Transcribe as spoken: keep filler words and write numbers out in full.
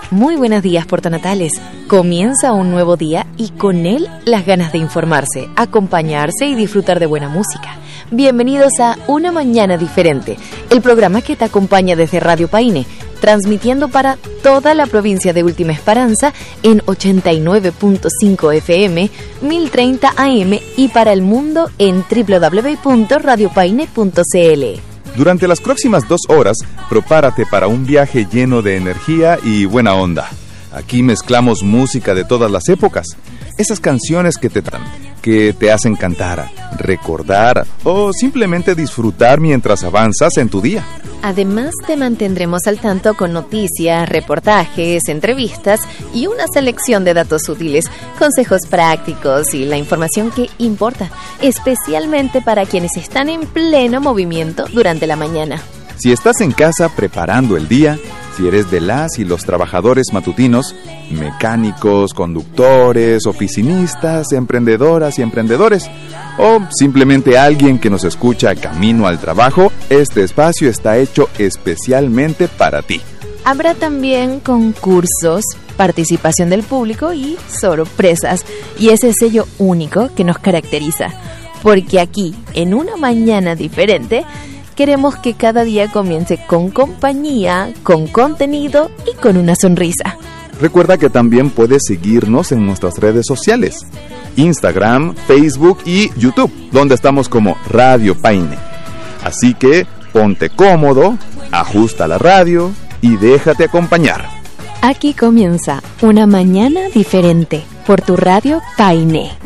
Muy buenos días, portanatales. Comienza un nuevo día y con él las ganas de informarse, acompañarse y disfrutar de buena música. Bienvenidos a Una Mañana Diferente, el programa que te acompaña desde Radio Paine, transmitiendo para toda la provincia de Última Esperanza en ochenta y nueve punto cinco F M, mil treinta A M y para el mundo en doble u doble u doble u punto radio paine punto c l. Durante las próximas dos horas, prepárate para un viaje lleno de energía y buena onda. Aquí mezclamos música de todas las épocas, esas canciones que te dan, que te hacen cantar, recordar o simplemente disfrutar mientras avanzas en tu día. Además, te mantendremos al tanto con noticias, reportajes, entrevistas y una selección de datos útiles, consejos prácticos y la información que importa, especialmente para quienes están en pleno movimiento durante la mañana. Si estás en casa preparando el día, si eres de las y los trabajadores matutinos, mecánicos, conductores, oficinistas, emprendedoras y emprendedores, o simplemente alguien que nos escucha camino al trabajo, este espacio está hecho especialmente para ti. Habrá también concursos, participación del público y sorpresas, y ese sello único que nos caracteriza, porque aquí, en Una Mañana Diferente, queremos que cada día comience con compañía, con contenido y con una sonrisa. Recuerda que también puedes seguirnos en nuestras redes sociales, Instagram, Facebook y YouTube, donde estamos como Radio Paine. Así que ponte cómodo, ajusta la radio y déjate acompañar. Aquí comienza Una Mañana Diferente por tu Radio Paine.